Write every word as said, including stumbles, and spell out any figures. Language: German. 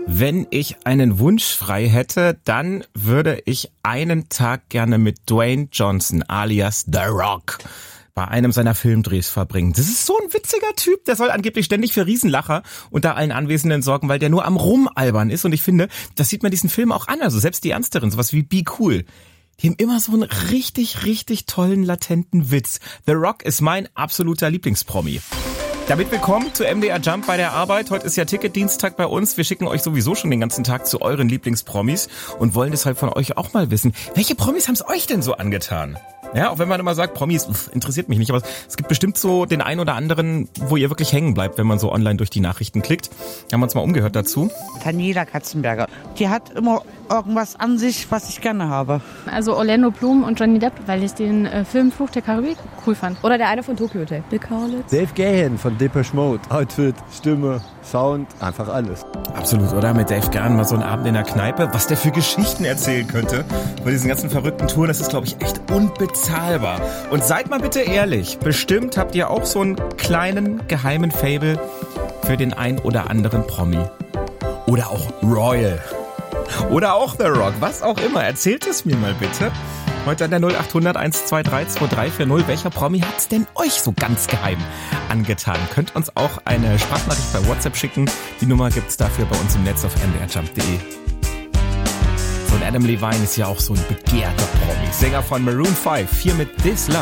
Wenn ich einen Wunsch frei hätte, dann würde ich einen Tag gerne mit Dwayne Johnson alias The Rock bei einem seiner Filmdrehs verbringen. Das ist so ein witziger Typ, der soll angeblich ständig für Riesenlacher unter allen Anwesenden sorgen, weil der nur am Rumalbern ist. Und ich finde, das sieht man diesen Film auch an, also selbst die Ernsteren, sowas wie Be Cool. Die haben immer so einen richtig, richtig tollen, latenten Witz. The Rock ist mein absoluter Lieblingspromi. Damit willkommen zu M D R Jump bei der Arbeit. Heute ist ja Ticketdienstag bei uns. Wir schicken euch sowieso schon den ganzen Tag zu euren Lieblingspromis und wollen deshalb von euch auch mal wissen, welche Promis haben es euch denn so angetan? Ja, auch wenn man immer sagt, Promis, pf, interessiert mich nicht, aber es gibt bestimmt so den einen oder anderen, wo ihr wirklich hängen bleibt, wenn man so online durch die Nachrichten klickt. Haben wir uns mal umgehört dazu. Daniela Katzenberger. Die hat immer irgendwas an sich, was ich gerne habe. Also Orlando Bloom und Johnny Depp, weil ich den äh, Film Fluch der Karibik cool fand. Oder der eine von Tokyo Hotel. Bill Kaulitz. Dave Gahan von Depeche Mode. Outfit, Stimme, Sound, einfach alles. Absolut, oder? Mit Dave Gahan mal so einen Abend in der Kneipe. Was der für Geschichten erzählen könnte bei diesen ganzen verrückten Touren, das ist, glaube ich, echt unbezahlbar. Und seid mal bitte ehrlich, bestimmt habt ihr auch so einen kleinen, geheimen Faible für den ein oder anderen Promi. Oder auch Royal. Oder auch The Rock, was auch immer. Erzählt es mir mal bitte. Heute an der null achthundert eins zwei drei zwei drei vier null. Welcher Promi hat's denn euch so ganz geheim angetan? Könnt uns auch eine Sprachnachricht bei WhatsApp schicken. Die Nummer gibt's dafür bei uns im Netz auf m d r jump punkt d e. So ein Adam Levine ist ja auch so ein begehrter Promi. Sänger von Maroon fünf, hier mit This Love.